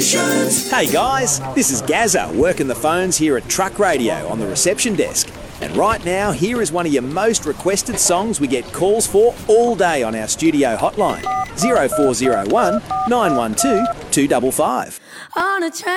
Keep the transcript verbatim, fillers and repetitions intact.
Stations. Hey guys, this is Gazza working the phones here at Truck Radio on the reception desk. And right now, here is one of your most requested songs we get calls for all day on our studio hotline. zero four zero one, nine one two, two five five. On a train.